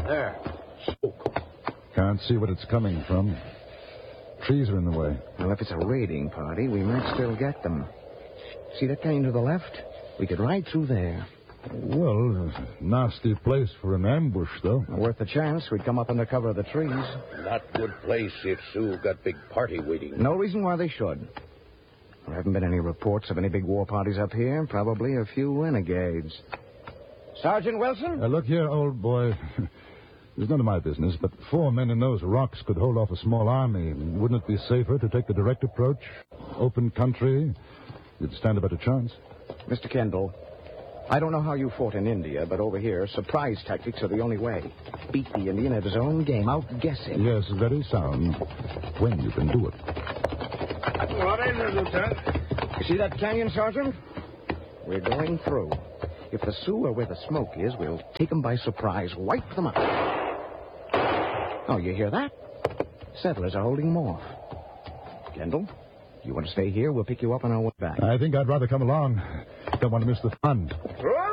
There. Smoke. Can't see what it's coming from. Trees are in the way. Well, if it's a raiding party, we might still get them. See that canyon to the left? We could ride through there. Well, nasty place for an ambush, though. Worth the chance. We'd come up under cover of the trees. Not good place if Sioux got big party waiting. No reason why they should. There haven't been any reports of any big war parties up here. Probably a few renegades. Sergeant Wilson? Look here, old boy. It's none of my business, but 4 men in those rocks could hold off a small army. Wouldn't it be safer to take the direct approach? Open country. You'd stand a better chance. Mr. Kendall, I don't know how you fought in India, but over here, surprise tactics are the only way. Beat the Indian at his own game, outguess him. Yes, very sound. When you can do it. What is it, Lieutenant? You see that canyon, Sergeant? We're going through. If the Sioux are where the smoke is, we'll take them by surprise, wipe them out. Oh, you hear that? Settlers are holding them off. Kendall, you want to stay here? We'll pick you up on our way back. I think I'd rather come along. Don't want to miss the fun. Right.